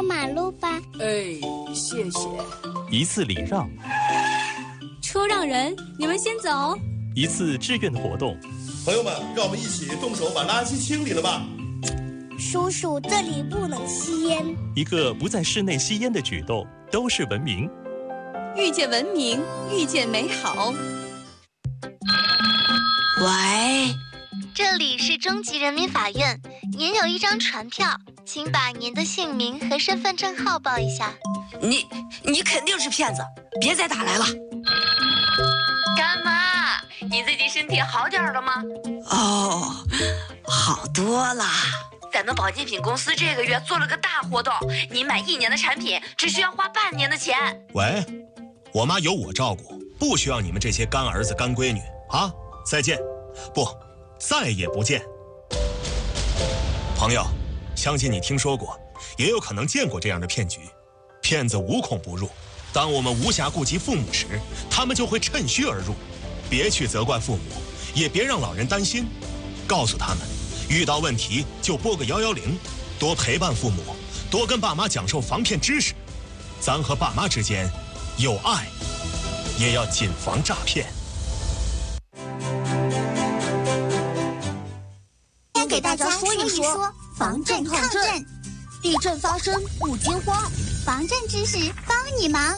过马路吧。 哎，谢谢。 一次礼让， 车让人，你们先走。 一次志愿的活动。 朋友们，让我们一起动手把垃圾清理了吧。 叔叔，这里不能吸烟。 一个不在室内吸烟的举动，都是文明。 遇见文明，遇见美好。 喂，这里是中级人民法院，您有一张传票，请把您的姓名和身份证号报一下。 你肯定是骗子，别再打来了。 干妈，你最近身体好点了吗？ 哦，好多了。 咱们保健品公司这个月做了个大活动，你买1年的产品只需要花半年的钱。 喂，我妈有我照顾，不需要你们这些干儿子干闺女啊！再见，不，再也不见。朋友，相信你听说过，也有可能见过这样的骗局。骗子无孔不入，当我们无暇顾及父母时，他们就会趁虚而入。别去责怪父母，也别让老人担心，告诉他们，遇到问题就拨个110，多陪伴父母，多跟爸妈讲授防骗知识。咱和爸妈之间有爱，也要谨防诈骗。 先给大家说一说防震抗震。 地震发生不惊慌， 防震知识帮你忙。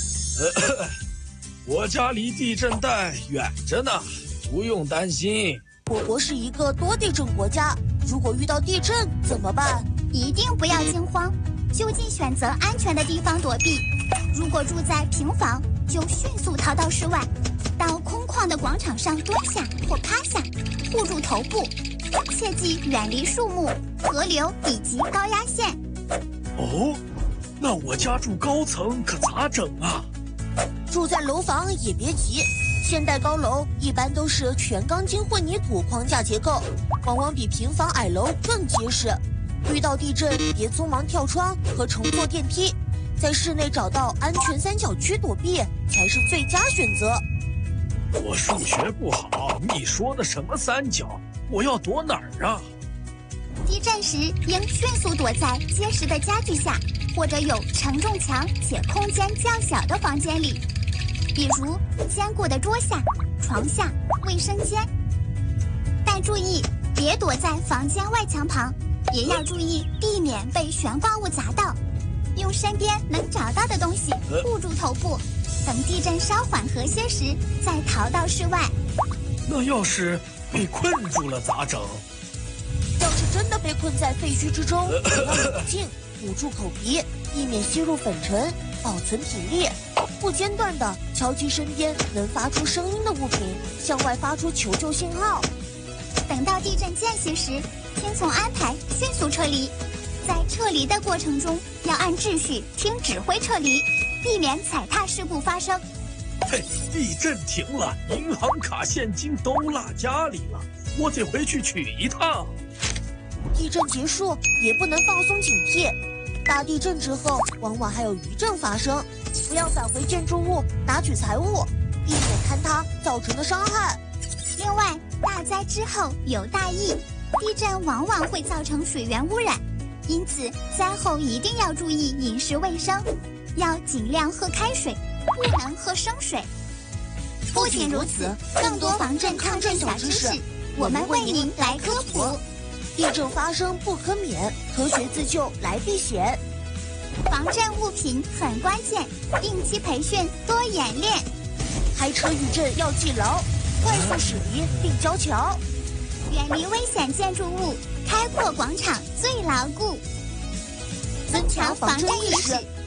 我家离地震带远着呢，不用担心。 我国是一个多地震国家，如果遇到地震怎么办？ 一定不要惊慌，就近选择安全的地方躲避。如果住在平房，就迅速逃到室外，到空旷的广场上蹲下或趴下，护住头部，切记远离树木、河流以及高压线。 哦，那我家住高层可咋整啊？ 住在楼房也别急，现代高楼一般都是全钢筋混凝土框架结构，往往比平房矮楼更结实。遇到地震别匆忙跳窗和乘坐电梯，在室内找到安全三角区躲避才是最佳选择。 我数学不好，你说的什么三角？我要躲哪儿啊？ 地震时应迅速躲在结实的家具下，或者有承重墙且空间较小的房间里，比如坚固的桌下、床下、卫生间。但注意，别躲在房间外墙旁，也要注意避免被悬挂物砸到。用身边能找到的东西护住头部，等地震稍缓和些时，再逃到室外。 那要是被困住了咋整？ 要是真的被困在废墟之中，要冷静，捂住口鼻，避免吸入粉尘，保存体力，不间断地敲击身边能发出声音的物品，向外发出求救信号。 等到地震间隙时，听从安排迅速撤离。在撤离的过程中，要按秩序听指挥撤离，避免踩踏事故发生。 嘿，地震停了，银行卡现金都落家里了，我得回去取一趟。 地震结束也不能放松警惕，大地震之后往往还有余震发生，不要返回建筑物拿取财物，避免坍塌造成的伤害。 另外，大灾之后有大疫，地震往往会造成水源污染，因此灾后一定要注意饮食卫生，要尽量喝开水，不能喝生水。不仅如此，更多防震抗震小知识，我们为您来科普。 地震发生不可免，科学自救来避险。 防震物品很关键，定期培训，多演练。 开车遇震要记牢，快速驶离并交桥。 远离危险建筑物，开阔广场最牢固。增强防震意识，